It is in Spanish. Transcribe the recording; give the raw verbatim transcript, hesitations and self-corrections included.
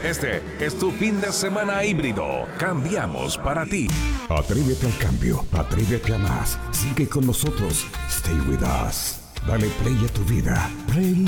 Este es tu fin de semana híbrido. Cambiamos para ti. Atrévete al cambio, atrévete a más. Sigue con nosotros. Stay with us. Dale play a tu vida. Play